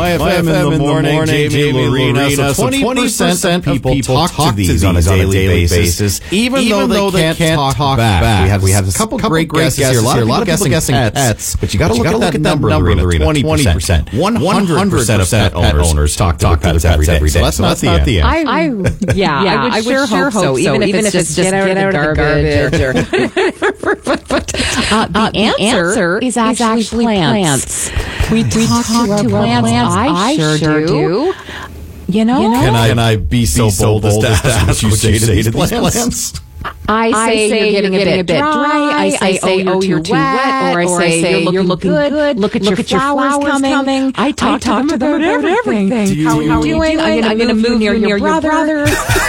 FM in the morning, Jamie Lorena. So 20% of people talk to these on a daily basis, even though they can't talk back. We have a couple great guesses here. A lot of people guessing pets, but you got to look at that number, Lorena. 20%. 100% of pet owners talk to their pets every day. So that's not the end. I would sure hope so. Even if it's just get out of the garbage. The answer is actually plants. We talk to our plants. I sure do. You know? Can I be so bold as to ask what you say to these plants? I say you're getting a bit dry. I say oh, you're too wet. Or I say you're looking good. Look at your flowers coming. I talk to them about everything. How are you doing? I'm going to move near your brother.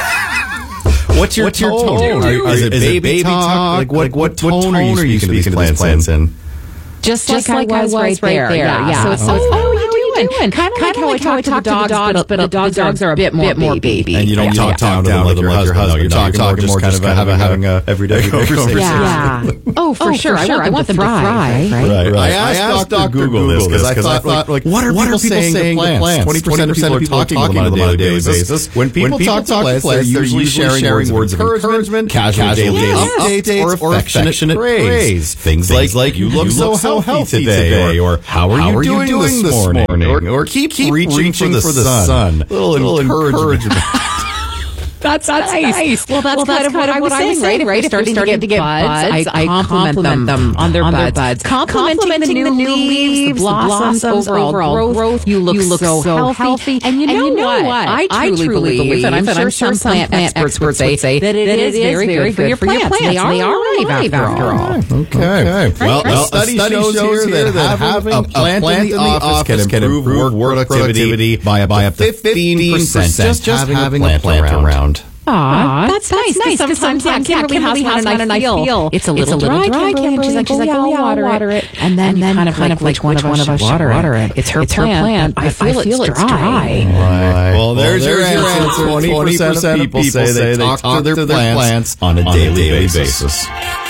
What's your tone? Is it baby talk? Like what tone are you speaking to these plants in? Just like I was right there. Yeah. So it's how are you doing? Kind of like how I talk to the dogs, but the dogs are a bit more baby. And you don't talk down to them like your husband. You're talking more just kind of having a everyday conversation. Yeah. Oh, for sure. I want them to thrive. Right. I asked Dr. Google this because I thought, like, what are people saying to plants? 20% of people are talking to them on a daily basis. When people talk to plants, they're usually sharing words of encouragement, casual daily updates, or affectionate praise. Things like, you look so healthy today, or how are you doing this morning, or keep reaching for the sun. A little encouragement. That's nice. Well, that's kind of what I was saying, right? If starting to get buds, I compliment them on their buds. Complimenting the new leaves, the blossoms, overall growth. You look so healthy. And you know what? I truly believe, and I'm sure some plant experts would say, that it is very good for your plants. They are alive after all. Okay. Well, study shows here that having a plant in the office can improve work productivity by up to 15%. Just having a plant around. Aw, that's nice. Because sometimes Kimberly has one and I feel it's a little dry. Kimberly, she's like, I'll water it. And then you kind of like, which one of us should water it? It's her plant. I feel it's dry. Right. Well, there's your answer. 20% of people say they talk to their plants on a daily basis.